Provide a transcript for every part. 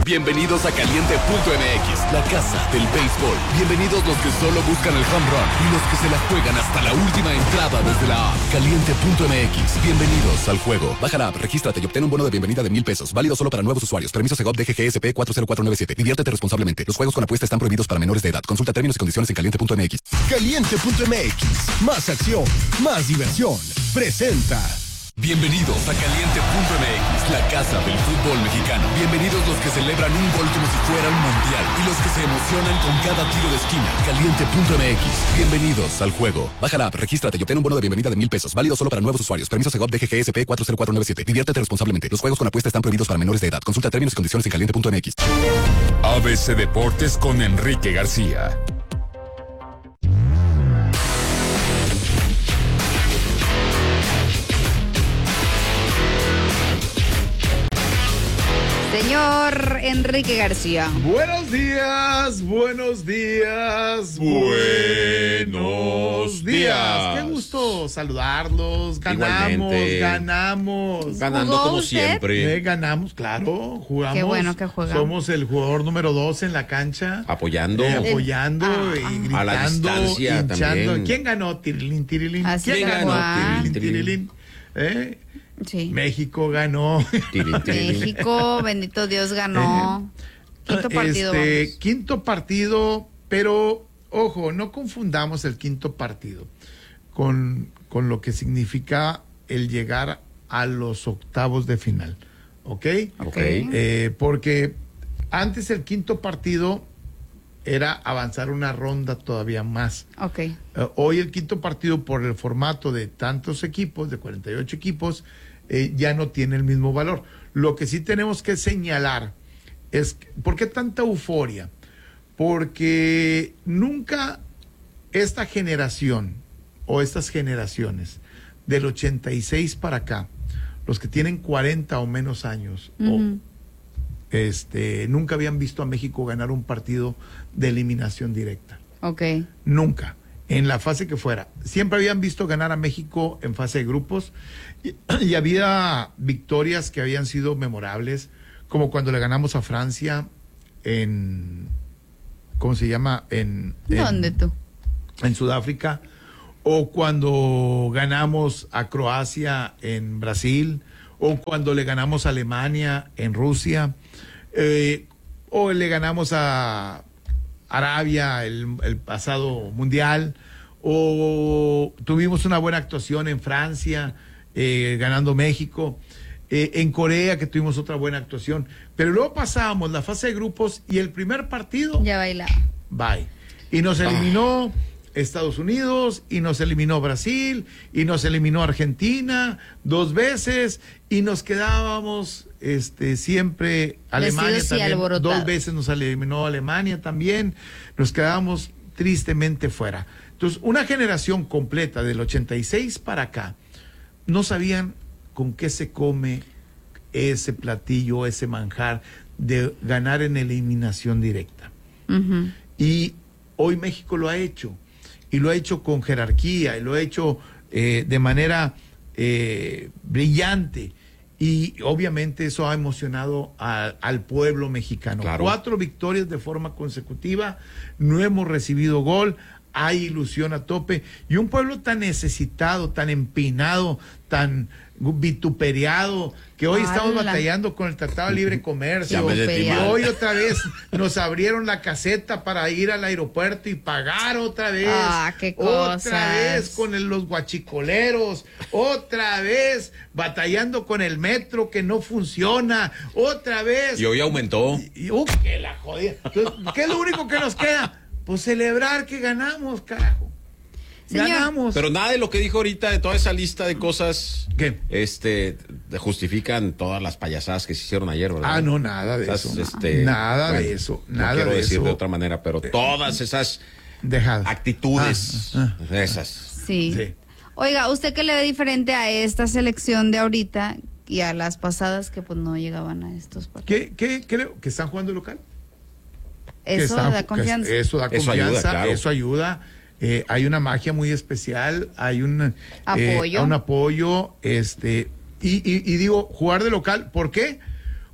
Bienvenidos a Caliente.mx, la casa del béisbol. Bienvenidos los que solo buscan el home run y los que se la juegan hasta la última entrada desde la app. Caliente.mx, bienvenidos al juego. Baja la app, regístrate y obtén un bono de bienvenida de $1,000. Válido solo para nuevos usuarios. Permiso Segov DGGSP 40497. Diviértete responsablemente. Los juegos con apuesta están prohibidos para menores de edad. Consulta términos y condiciones en Caliente.mx. Caliente.mx, más acción, más diversión. Presenta. Bienvenidos a Caliente.mx, la casa del fútbol mexicano. Bienvenidos los que celebran un gol como si fuera un mundial y los que se emocionan con cada tiro de esquina. Caliente.mx, bienvenidos al juego. Baja la app, regístrate y obtén un bono de bienvenida de $1,000. Válido solo para nuevos usuarios. Permiso Segov DGGSP 40497. Diviértete responsablemente. Los juegos con apuesta están prohibidos para menores de edad. Consulta términos y condiciones en Caliente.mx. ABC Deportes con Enrique García. Señor Enrique García. Buenos días, buenos días, buenos días. Qué gusto saludarlos. Ganamos, Igualmente. ganamos. Ganando como usted? siempre. Ganamos, claro, jugamos. Qué bueno que juega. Somos el jugador número 2 en la cancha. Apoyando. Apoyando y gritando, A la distancia hinchando. también. ¿Quién ganó? Tirilín, tirilín. Así ¿Quién tal ganó? cual. Tirilín, tirilín. Sí. México ganó. Tirín, tirín. México, bendito Dios, ganó. Quinto partido. Vamos. Quinto partido, pero ojo, no confundamos el quinto partido con lo que significa el llegar a los octavos de final, ¿ok? Ok. Porque antes el quinto partido era avanzar una ronda todavía más. Ok. Hoy el quinto partido, por el formato de tantos equipos, de 48 equipos, ya no tiene el mismo valor. Lo que sí tenemos que señalar es, ¿por qué tanta euforia? Porque nunca esta generación o estas generaciones del 86 para acá, los que tienen 40 o menos años, nunca habían visto a México ganar un partido de eliminación directa. Ok. Nunca, en la fase que fuera. Siempre habían visto ganar a México en fase de grupos y había victorias que habían sido memorables, como cuando le ganamos a Francia en, ¿cómo se llama? ¿Dónde tú? En Sudáfrica, o cuando ganamos a Croacia en Brasil, o cuando le ganamos a Alemania en Rusia, o le ganamos a Arabia el pasado mundial, o tuvimos una buena actuación en Francia, ganando México, en Corea, que tuvimos otra buena actuación, pero luego pasábamos la fase de grupos y el primer partido, Ya bailaba. bye, y nos eliminó Estados Unidos, y nos eliminó Brasil, y nos eliminó Argentina 2 veces, y nos quedábamos siempre, Alemania Vestidos y también, alborotados. 2 veces nos eliminó Alemania también, nos quedábamos tristemente fuera. Entonces, una generación completa del 86 para acá, no sabían con qué se come ese platillo, ese manjar de ganar en eliminación directa. Ujú. Y hoy México lo ha hecho, y lo ha hecho con jerarquía, y lo ha hecho de manera brillante, y obviamente eso ha emocionado al pueblo mexicano. Claro. 4 victorias de forma consecutiva, no hemos recibido gol, hay ilusión a tope, y un pueblo tan necesitado, tan empinado, tan vituperiado, que hoy estamos ¡Hala! batallando con el Tratado de Libre Comercio. Ya me sentí Y mal. hoy otra vez nos abrieron la caseta para ir al aeropuerto y pagar otra vez. Qué Otra cosas. vez con los guachicoleros, otra vez batallando con el metro que no funciona, otra vez. Y hoy aumentó. Que la jodida. Entonces, ¿qué es lo único que nos queda? Pues celebrar que ganamos, carajo. Señor. Ganamos. Pero nada de lo que dijo ahorita, de toda esa lista de cosas, ¿Qué? justifican todas las payasadas que se hicieron ayer, ¿verdad? No, nada de Esas, eso. bueno, de eso. Nada no quiero de decir eso. de otra manera, pero todas esas Dejadas. actitudes, esas. Sí. Sí. Oiga, ¿usted qué le ve diferente a esta selección de ahorita y a las pasadas que pues no llegaban a estos partidos? ¿Qué creo? ¿Que están jugando local? Que Eso están- da confianza. Eso da Eso ayuda, confianza, claro. eso ayuda. Hay una magia muy especial, hay un Apoyo. un apoyo, y digo, jugar de local, ¿por qué?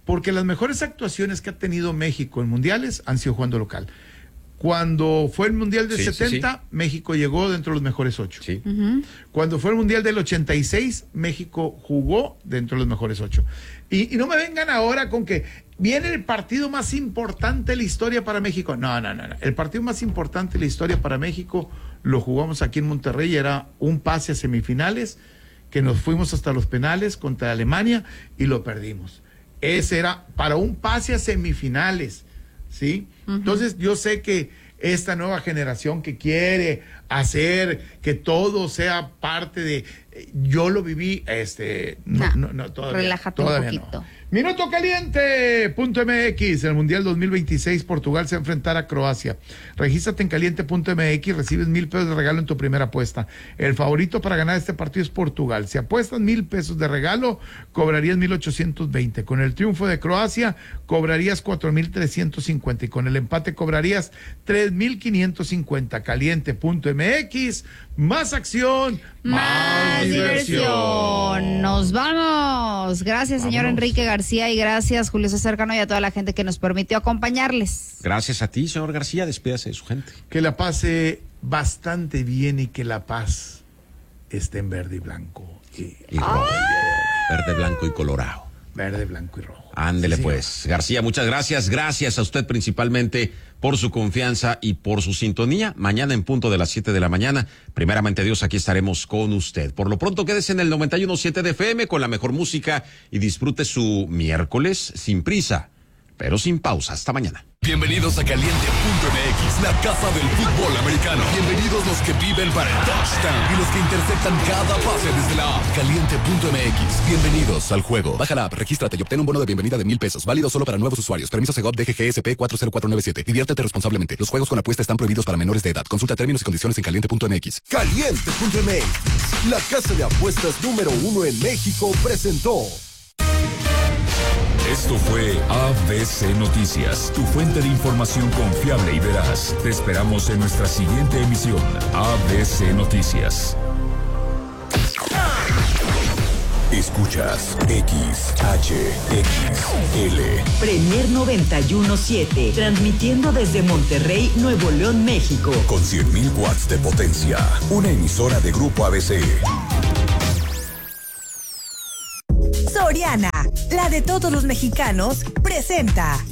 Porque las mejores actuaciones que ha tenido México en mundiales han sido jugando local. Cuando fue el Mundial del 70, México llegó dentro de los mejores 8. Sí. Cuando fue el Mundial del 86, México jugó dentro de los mejores 8. Y no me vengan ahora con que viene el partido más importante de la historia para México. No. El partido más importante de la historia para México lo jugamos aquí en Monterrey. Era un pase a semifinales, que nos fuimos hasta los penales contra Alemania y lo perdimos. Ese era para un pase a semifinales, ¿sí? Entonces yo sé que esta nueva generación que quiere hacer que todo sea parte de... Yo lo viví, todavía. Relájate todavía un poquito. No. Minuto caliente.mx, el Mundial 2026, Portugal se va a enfrentar a Croacia. Regístrate en caliente.mx, recibes $1,000 de regalo en tu primera apuesta. El favorito para ganar este partido es Portugal. Si apuestas $1,000 de regalo, cobrarías 1,820. Con el triunfo de Croacia, cobrarías 4,350. Y con el empate cobrarías 3,550. Caliente.mx, más acción, más diversión. Nos vamos. Gracias, señor Enrique García, y gracias, Julio César Cano, y a toda la gente que nos permitió acompañarles. Gracias a ti, señor García. Despídase de su gente. Que la pase bastante bien y que la paz esté en verde y blanco. Y rojo. Verde, blanco y colorado. Verde, blanco y rojo. Ándele Sí, pues. García, muchas gracias. Gracias a usted principalmente por su confianza y por su sintonía. Mañana en punto de las 7 de la mañana, primeramente Dios, aquí estaremos con usted. Por lo pronto, quédese en el 91.7 de FM con la mejor música y disfrute su miércoles sin prisa, pero sin pausa. Hasta mañana. Bienvenidos a Caliente.mx, la casa del fútbol americano. Bienvenidos los que viven para el touchdown y los que interceptan cada pase desde la app. Caliente.mx, bienvenidos al juego. Baja la app, regístrate y obtén un bono de bienvenida de $1,000. Válido solo para nuevos usuarios. Permiso Segov DGGSP 40497. Diviértete responsablemente. Los juegos con apuesta están prohibidos para menores de edad. Consulta términos y condiciones en Caliente.mx. Caliente.mx, la casa de apuestas número 1 en México, presentó. Esto fue ABC Noticias, tu fuente de información confiable y veraz. Te esperamos en nuestra siguiente emisión, ABC Noticias. Escuchas XHXL. Premier 91.7, transmitiendo desde Monterrey, Nuevo León, México. Con 100,000 watts de potencia. Una emisora de Grupo ABC. Soriana, la de todos los mexicanos, presenta